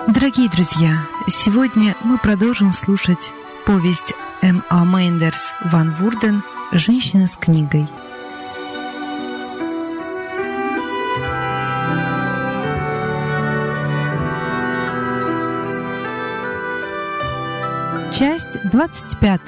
Дорогие друзья, сегодня мы продолжим слушать повесть М.А. Мейндерс Ван Вурден «Женщина с книгой». Часть 25.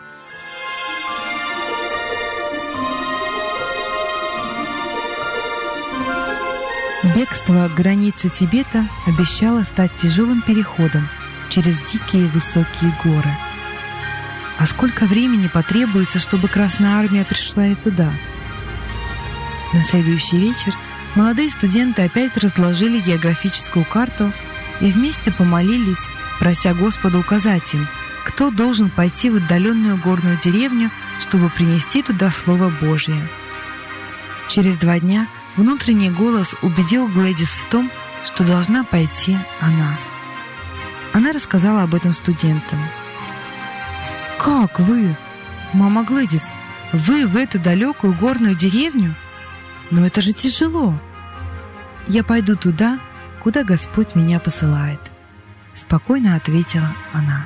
Бегство к границе Тибета обещало стать тяжелым переходом через дикие высокие горы. А сколько времени потребуется, чтобы Красная Армия пришла и туда? На следующий вечер молодые студенты опять разложили географическую карту и вместе помолились, прося Господа указать им, кто должен пойти в отдаленную горную деревню, чтобы принести туда Слово Божье. Через 2 дня внутренний голос убедил Глэдис в том, что должна пойти она. Она рассказала об этом студентам. «Как вы? Мама Глэдис, вы в эту далекую горную деревню? Но это же тяжело!» «Я пойду туда, куда Господь меня посылает», — спокойно ответила она.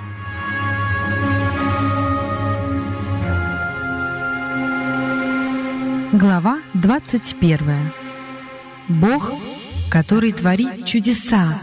Глава 21. Бог, который творит чудеса.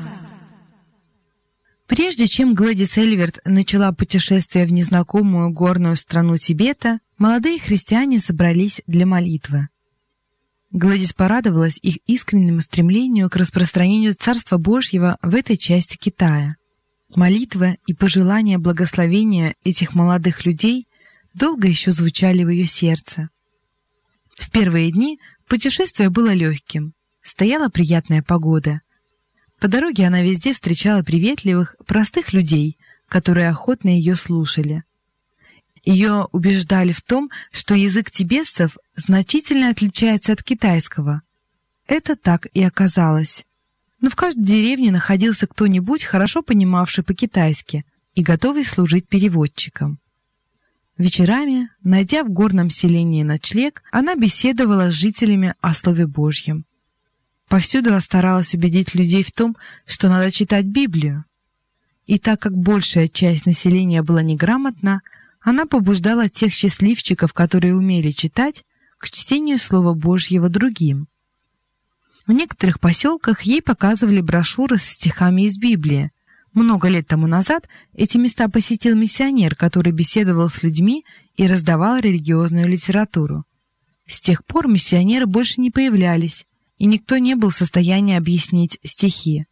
Прежде чем Глэдис Эльверт начала путешествие в незнакомую горную страну Тибета, молодые христиане собрались для молитвы. Глэдис порадовалась их искреннему стремлению к распространению Царства Божьего в этой части Китая. Молитва и пожелания благословения этих молодых людей долго еще звучали в ее сердце. В первые дни путешествие было легким, стояла приятная погода. По дороге она везде встречала приветливых, простых людей, которые охотно ее слушали. Ее убеждали в том, что язык тибетцев значительно отличается от китайского. Это так и оказалось. Но в каждой деревне находился кто-нибудь, хорошо понимавший по-китайски и готовый служить переводчиком. Вечерами, найдя в горном селении ночлег, она беседовала с жителями о Слове Божьем. Повсюду она старалась убедить людей в том, что надо читать Библию. И так как большая часть населения была неграмотна, она побуждала тех счастливчиков, которые умели читать, к чтению Слова Божьего другим. В некоторых поселках ей показывали брошюры со стихами из Библии. Много лет тому назад эти места посетил миссионер, который беседовал с людьми и раздавал религиозную литературу. С тех пор миссионеры больше не появлялись, и никто не был в состоянии объяснить стихи.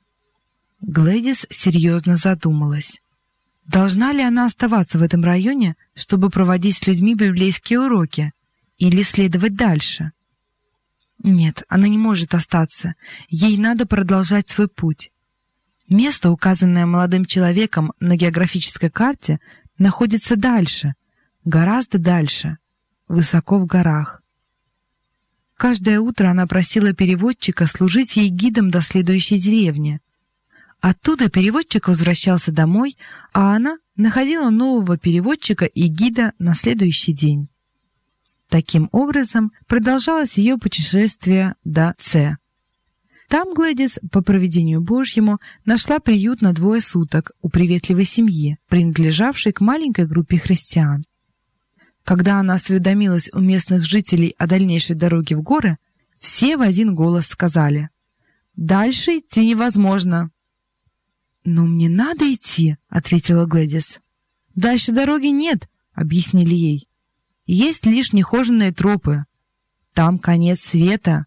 Глэдис серьезно задумалась. Должна ли она оставаться в этом районе, чтобы проводить с людьми библейские уроки, или следовать дальше? Нет, она не может остаться, ей надо продолжать свой путь. Место, указанное молодым человеком на географической карте, находится дальше, гораздо дальше, высоко в горах. Каждое утро она просила переводчика служить ей гидом до следующей деревни. Оттуда переводчик возвращался домой, а она находила нового переводчика и гида на следующий день. Таким образом продолжалось ее путешествие до Цэ. Там Глэдис, по провидению Божьему, нашла приют на 2 суток у приветливой семьи, принадлежавшей к маленькой группе христиан. Когда она осведомилась у местных жителей о дальнейшей дороге в горы, все в один голос сказали: «Дальше идти невозможно». «Но мне надо идти», — ответила Глэдис. «Дальше дороги нет», — объяснили ей. «Есть лишь нехоженные тропы. Там конец света».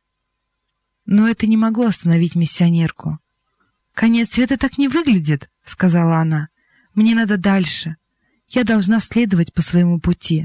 Но это не могло остановить миссионерку. «Конец света так не выглядит», — сказала она. «Мне надо дальше. Я должна следовать по своему пути».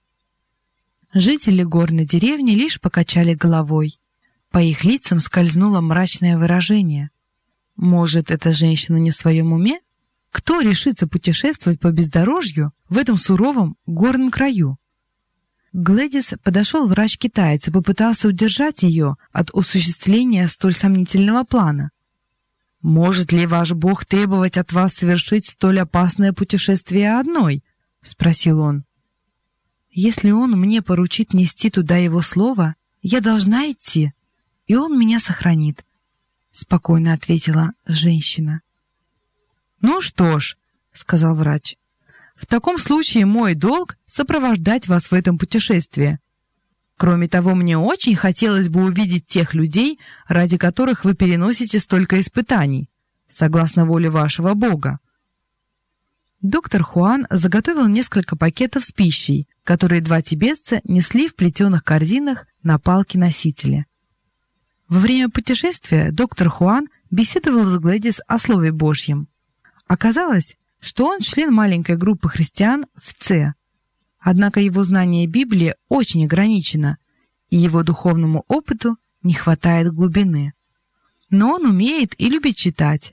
Жители горной деревни лишь покачали головой. По их лицам скользнуло мрачное выражение. Может, эта женщина не в своем уме? Кто решится путешествовать по бездорожью в этом суровом горном краю? К Глэдис подошел врач-китаец и попытался удержать ее от осуществления столь сомнительного плана. «Может ли ваш Бог требовать от вас совершить столь опасное путешествие одной?» — спросил он. «Если он мне поручит нести туда его слово, я должна идти, и он меня сохранит», спокойно ответила женщина. «Ну что ж», — сказал врач, — «в таком случае мой долг — сопровождать вас в этом путешествии. Кроме того, мне очень хотелось бы увидеть тех людей, ради которых вы переносите столько испытаний, согласно воле вашего Бога». Доктор Хуан заготовил несколько пакетов с пищей, которые два тибетца несли в плетеных корзинах на палке-носителе. Во время путешествия доктор Хуан беседовал с Глэдис о Слове Божьем. Оказалось, что он член маленькой группы христиан в Це. Однако его знание Библии очень ограничено, и его духовному опыту не хватает глубины. Но он умеет и любит читать.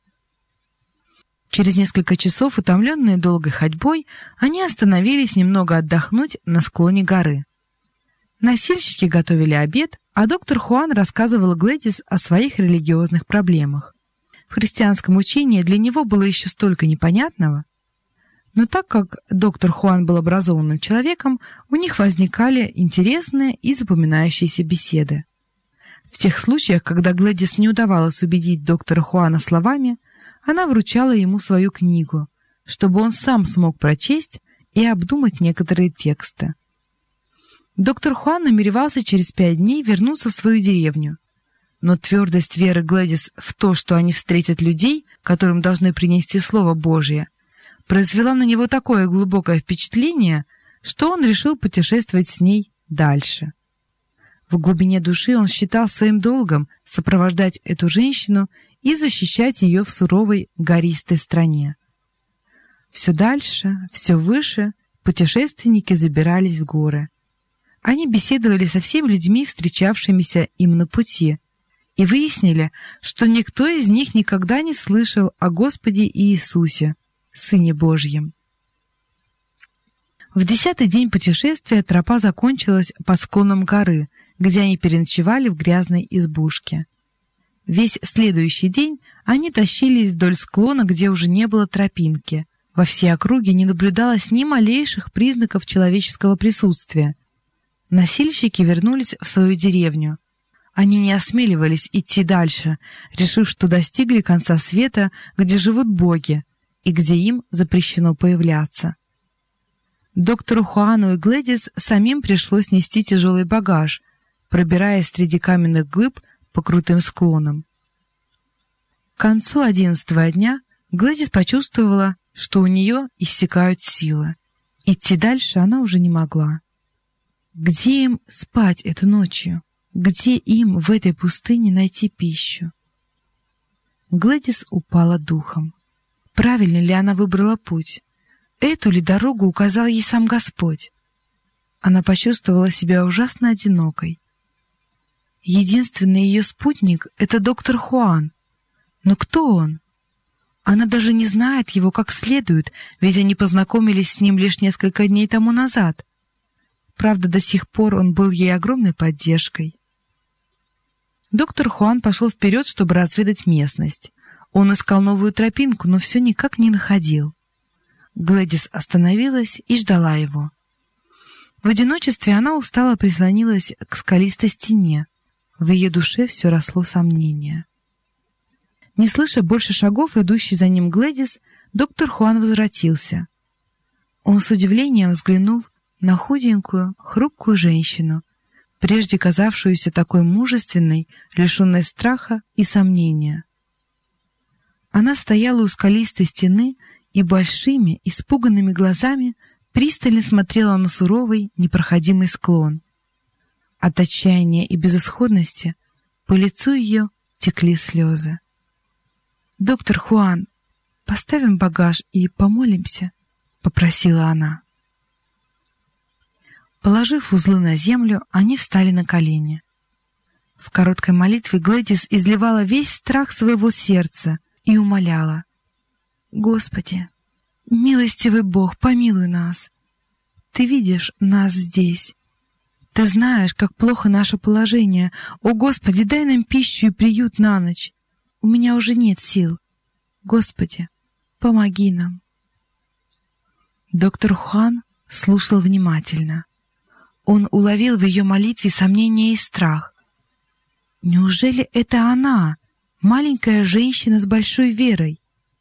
Через несколько часов, утомленные долгой ходьбой, они остановились немного отдохнуть на склоне горы. Носильщики готовили обед, а доктор Хуан рассказывал Глэдис о своих религиозных проблемах. В христианском учении для него было еще столько непонятного. Но так как доктор Хуан был образованным человеком, у них возникали интересные и запоминающиеся беседы. В тех случаях, когда Глэдис не удавалось убедить доктора Хуана словами, она вручала ему свою книгу, чтобы он сам смог прочесть и обдумать некоторые тексты. Доктор Хуан намеревался через 5 дней вернуться в свою деревню, но твердость веры Глэдис в то, что они встретят людей, которым должны принести Слово Божие, произвела на него такое глубокое впечатление, что он решил путешествовать с ней дальше. В глубине души он считал своим долгом сопровождать эту женщину и защищать ее в суровой гористой стране. Все дальше, все выше путешественники забирались в горы. Они беседовали со всеми людьми, встречавшимися им на пути, и выяснили, что никто из них никогда не слышал о Господе Иисусе, Сыне Божьем. В 10-й день путешествия тропа закончилась под склоном горы, где они переночевали в грязной избушке. Весь следующий день они тащились вдоль склона, где уже не было тропинки. Во всей округе не наблюдалось ни малейших признаков человеческого присутствия. Носильщики вернулись в свою деревню. Они не осмеливались идти дальше, решив, что достигли конца света, где живут боги, и где им запрещено появляться. Доктору Хуану и Глэдис самим пришлось нести тяжелый багаж, пробираясь среди каменных глыб по крутым склонам. К концу 11-го дня Глэдис почувствовала, что у нее иссякают силы. Идти дальше она уже не могла. Где им спать эту ночью? Где им в этой пустыне найти пищу? Глэдис упала духом. Правильно ли она выбрала путь? Эту ли дорогу указал ей сам Господь? Она почувствовала себя ужасно одинокой. Единственный ее спутник — это доктор Хуан. Но кто он? Она даже не знает его как следует, ведь они познакомились с ним лишь несколько дней тому назад. Правда, до сих пор он был ей огромной поддержкой. Доктор Хуан пошел вперед, чтобы разведать местность. Он искал новую тропинку, но все никак не находил. Глэдис остановилась и ждала его. В одиночестве она устало прислонилась к скалистой стене. В ее душе все росло сомнение. Не слыша больше шагов, идущей за ним Глэдис, доктор Хуан возвратился. Он с удивлением взглянул на худенькую, хрупкую женщину, прежде казавшуюся такой мужественной, лишенной страха и сомнения. Она стояла у скалистой стены и большими, испуганными глазами пристально смотрела на суровый, непроходимый склон. От отчаяния и безысходности по лицу ее текли слезы. «Доктор Хуан, поставим багаж и помолимся», — попросила она. Положив узлы на землю, они встали на колени. В короткой молитве Глэдис изливала весь страх своего сердца и умоляла: «Господи, милостивый Бог, помилуй нас. Ты видишь нас здесь. Ты знаешь, как плохо наше положение. О, Господи, дай нам пищу и приют на ночь. У меня уже нет сил. Господи, помоги нам». Доктор Хуан слушал внимательно. Он уловил в ее молитве сомнение и страх. Неужели это она, маленькая женщина с большой верой.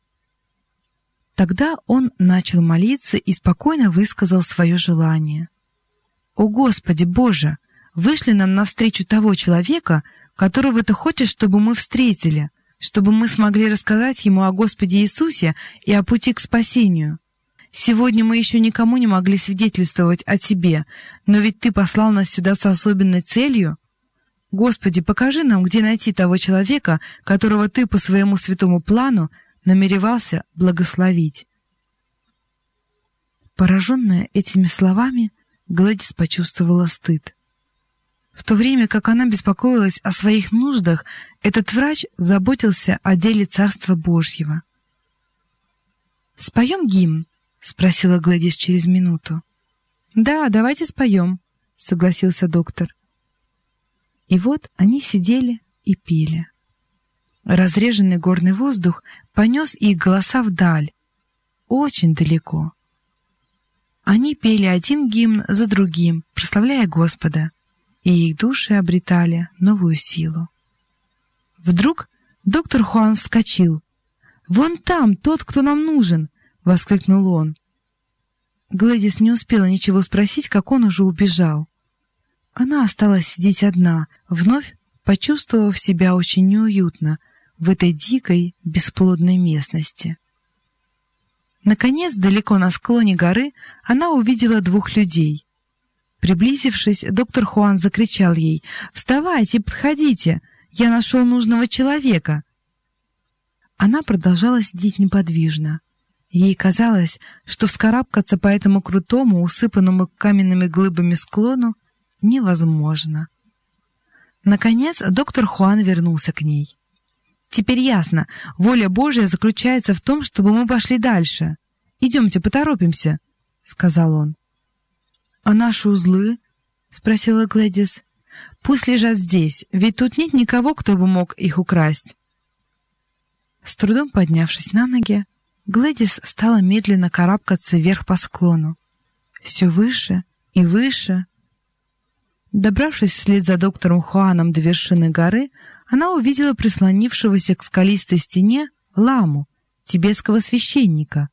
Тогда он начал молиться и спокойно высказал свое желание. «О Господи Боже, вышли нам навстречу того человека, которого Ты хочешь, чтобы мы встретили, чтобы мы смогли рассказать ему о Господе Иисусе и о пути к спасению. Сегодня мы еще никому не могли свидетельствовать о Тебе, но ведь Ты послал нас сюда с особенной целью. Господи, покажи нам, где найти того человека, которого Ты по своему святому плану намеревался благословить». Пораженная этими словами, Глэдис почувствовала стыд. В то время как она беспокоилась о своих нуждах, этот врач заботился о деле Царства Божьего. «Споем гимн?» — спросила Глэдис через минуту. «Да, давайте споем», — согласился доктор. И вот они сидели и пели. Разреженный горный воздух понес их голоса вдаль, очень далеко. Они пели один гимн за другим, прославляя Господа, и их души обретали новую силу. Вдруг доктор Хуан вскочил. «Вон там тот, кто нам нужен!» — воскликнул он. Глэдис не успела ничего спросить, как он уже убежал. Она осталась сидеть одна, вновь почувствовав себя очень неуютно в этой дикой, бесплодной местности. Наконец, далеко на склоне горы, она увидела двух людей. Приблизившись, доктор Хуан закричал ей: «Вставайте, подходите! Я нашел нужного человека!» Она продолжала сидеть неподвижно. Ей казалось, что вскарабкаться по этому крутому, усыпанному каменными глыбами склону невозможно. Наконец, доктор Хуан вернулся к ней. «Теперь ясно, воля Божья заключается в том, чтобы мы пошли дальше. Идемте, поторопимся», — сказал он. «А наши узлы?» — спросила Глэдис. «Пусть лежат здесь, ведь тут нет никого, кто бы мог их украсть». С трудом поднявшись на ноги, Глэдис стала медленно карабкаться вверх по склону. Все выше и выше. Добравшись вслед за доктором Хуаном до вершины горы, она увидела прислонившегося к скалистой стене ламу, тибетского священника.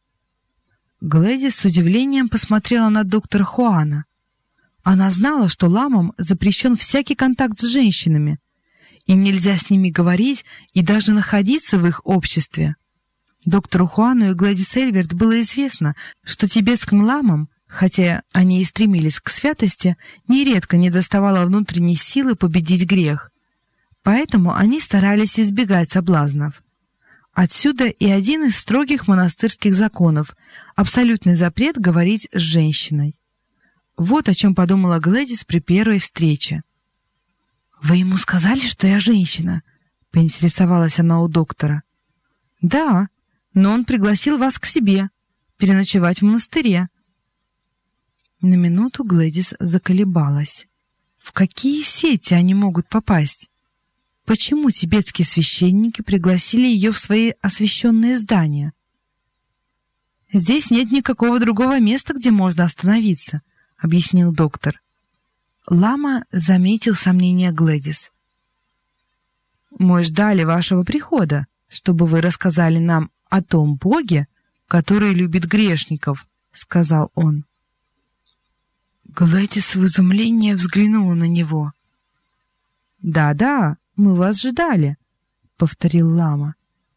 Глэдис с удивлением посмотрела на доктора Хуана. Она знала, что ламам запрещен всякий контакт с женщинами. Им нельзя с ними говорить и даже находиться в их обществе. Доктору Хуану и Глэдис Эльверт было известно, что тибетским ламам, хотя они и стремились к святости, нередко недоставало внутренней силы победить грех. Поэтому они старались избегать соблазнов. Отсюда и один из строгих монастырских законов — абсолютный запрет говорить с женщиной. Вот о чем подумала Глэдис при первой встрече. «Вы ему сказали, что я женщина?» — поинтересовалась она у доктора. «Да, но он пригласил вас к себе, переночевать в монастыре». На минуту Глэдис заколебалась. В какие сети они могут попасть? Почему тибетские священники пригласили ее в свои освященные здания? «Здесь нет никакого другого места, где можно остановиться», — объяснил доктор. Лама заметил сомнения Глэдис. «Мы ждали вашего прихода, чтобы вы рассказали нам о том Боге, который любит грешников», — сказал он. Глэдис в изумлении взглянула на него. «Да-да, мы вас ждали», — повторил лама.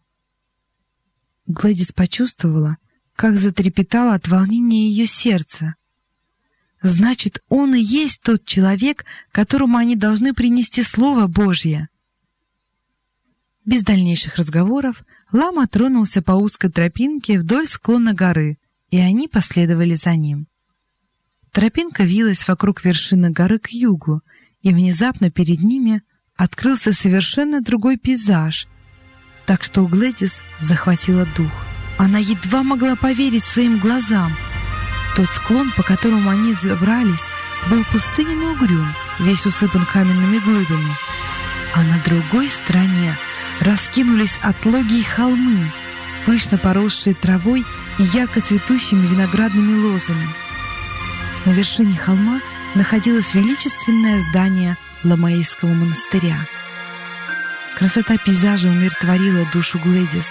Глэдис почувствовала, как затрепетало от волнения ее сердце. Значит, он и есть тот человек, которому они должны принести Слово Божье. Без дальнейших разговоров лама тронулся по узкой тропинке вдоль склона горы, и они последовали за ним. Тропинка вилась вокруг вершины горы к югу, и внезапно перед ними открылся совершенно другой пейзаж, так что у Глэдис захватило дух. Она едва могла поверить своим глазам. Тот склон, по которому они забрались, был пустынен и угрюм, весь усыпан каменными глыбами. А на другой стороне раскинулись отлогие холмы, пышно поросшие травой и ярко цветущими виноградными лозами. На вершине холма находилось величественное здание Ламаистского монастыря. Красота пейзажа умиротворила душу Глэдис.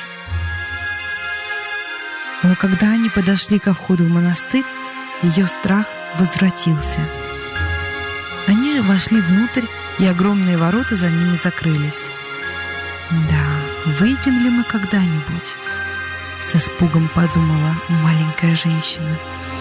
Но когда они подошли ко входу в монастырь, ее страх возвратился. Они вошли внутрь, и огромные ворота за ними закрылись. «Да, выйдем ли мы когда-нибудь?» — с испугом подумала маленькая женщина.